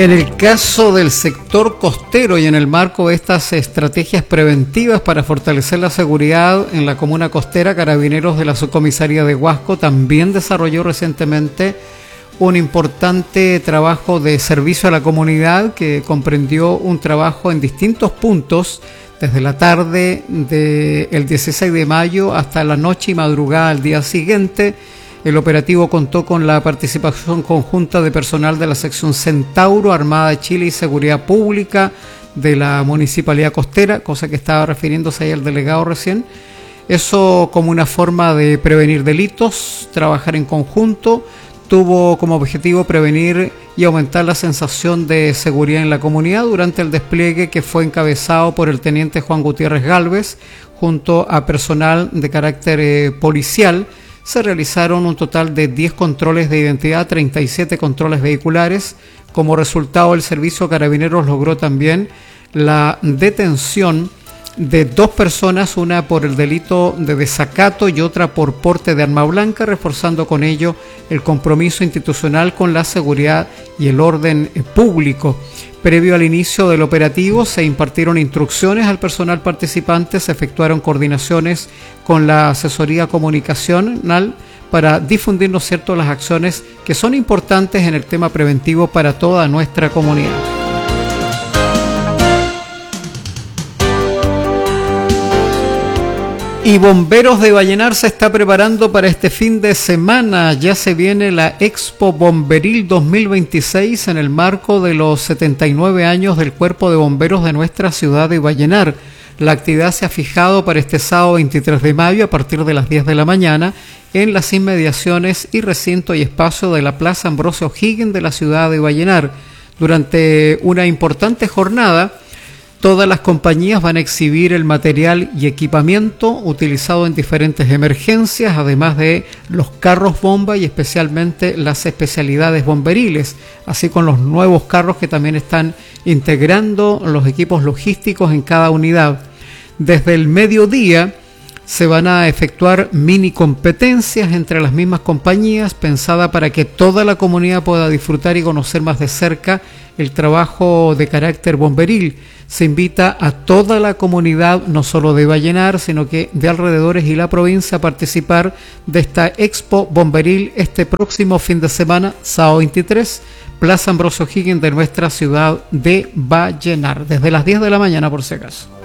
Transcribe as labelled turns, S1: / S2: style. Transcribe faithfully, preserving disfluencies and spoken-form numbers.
S1: En el caso del sector costero y en el marco de estas estrategias preventivas para fortalecer la seguridad en la comuna costera, Carabineros de la Subcomisaría de Huasco también desarrolló recientemente un importante trabajo de servicio a la comunidad que comprendió un trabajo en distintos puntos desde la tarde del dieciséis de mayo hasta la noche y madrugada al día siguiente. El operativo contó con la participación conjunta de personal de la sección Centauro, Armada de Chile y Seguridad Pública de la Municipalidad Costera, cosa que estaba refiriéndose ahí el delegado recién. Eso como una forma de prevenir delitos, trabajar en conjunto. Tuvo como objetivo prevenir y aumentar la sensación de seguridad en la comunidad durante el despliegue que fue encabezado por el teniente Juan Gutiérrez Gálvez junto a personal de carácter eh, policial. Se realizaron un total de diez controles de identidad, treinta y siete controles vehiculares. Como resultado, el servicio Carabineros logró también la detención de dos personas, una por el delito de desacato y otra por porte de arma blanca, reforzando con ello el compromiso institucional con la seguridad y el orden público. Previo al inicio del operativo se impartieron instrucciones al personal participante, se efectuaron coordinaciones con la asesoría comunicacional para difundir, ¿no es cierto?, las acciones que son importantes en el tema preventivo para toda nuestra comunidad. Y Bomberos de Vallenar se está preparando para este fin de semana. Ya se viene la Expo Bomberil dos mil veintiséis en el marco de los setenta y nueve años del Cuerpo de Bomberos de nuestra ciudad de Vallenar. La actividad se ha fijado para este sábado veintitrés de mayo a partir de las diez de la mañana en las inmediaciones y recinto y espacio de la Plaza Ambrosio O'Higgins de la ciudad de Vallenar. Durante una importante jornada, todas las compañías van a exhibir el material y equipamiento utilizado en diferentes emergencias, además de los carros bomba y especialmente las especialidades bomberiles, así con los nuevos carros que también están integrando los equipos logísticos en cada unidad. Desde el mediodía se van a efectuar mini competencias entre las mismas compañías, pensada para que toda la comunidad pueda disfrutar y conocer más de cerca el trabajo de carácter bomberil. Se invita a toda la comunidad, no solo de Vallenar, sino que de alrededores y la provincia, a participar de esta Expo Bomberil este próximo fin de semana, sábado veintitrés, Plaza Ambrosio O'Higgins de nuestra ciudad de Vallenar, desde las diez de la mañana por si acaso.